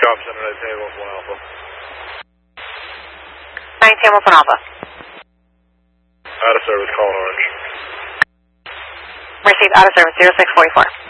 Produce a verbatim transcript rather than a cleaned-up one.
Drop center, nineteen Hamilton Alpha. nineteen Hamilton Alpha. Out of service, calling Orange. Received out of service, zero six four four.